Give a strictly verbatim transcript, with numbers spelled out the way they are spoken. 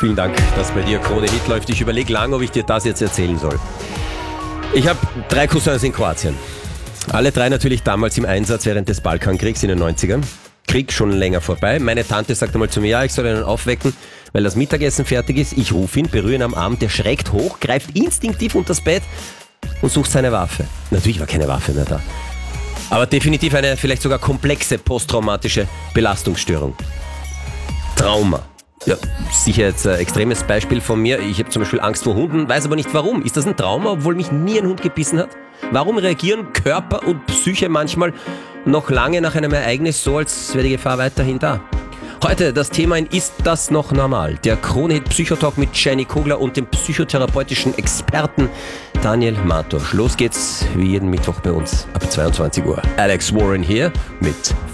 Vielen Dank, dass bei dir Krone Hit läuft. Ich überlege lang, ob ich dir das jetzt erzählen soll. Ich habe drei Cousins in Kroatien. Alle drei natürlich damals im Einsatz während des Balkankriegs in den neunzigern. Krieg schon länger vorbei. Meine Tante sagt einmal zu mir, ja, ich soll ihn aufwecken, weil das Mittagessen fertig ist. Ich rufe ihn, berühre ihn am Arm, der schreckt hoch, greift instinktiv unter das Bett und sucht seine Waffe. Natürlich war keine Waffe mehr da. Aber definitiv eine vielleicht sogar komplexe posttraumatische Belastungsstörung. Trauma. Ja, sicher jetzt ein extremes Beispiel von mir. Ich habe zum Beispiel Angst vor Hunden, weiß aber nicht warum. Ist das ein Trauma, obwohl mich nie ein Hund gebissen hat? Warum reagieren Körper und Psyche manchmal noch lange nach einem Ereignis so, als wäre die Gefahr weiterhin da? Heute das Thema in Ist das noch normal? Der Krone-Hit Psychotalk mit Jenny Kogler und dem psychotherapeutischen Experten Daniel Martosch. Los geht's wie jeden Mittwoch bei uns ab zweiundzwanzig Uhr. Alex Warren hier mit